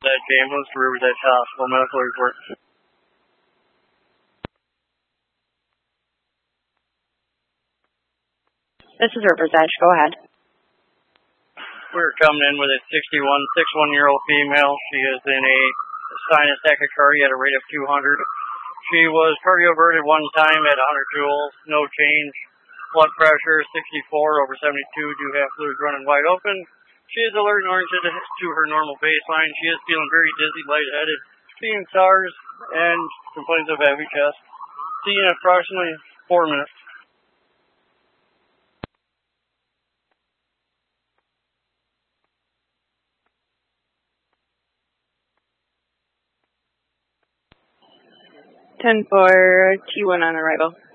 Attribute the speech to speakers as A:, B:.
A: Representative Ambulance to Riverside Hospital. Medical report.
B: This is Riverside. Go ahead.
A: We're coming in with a 61-year-old female. She is in a sinus tachycardia at a rate of 200. She was cardioverted one time at 100 joules, no change. Blood pressure 64/72, do have fluids running wide open. She is alert and oriented to her normal baseline. She is feeling very dizzy, lightheaded, seeing SARS, and complains of heavy chest. Seeing in approximately 4 minutes.
B: Ten for T1 on arrival.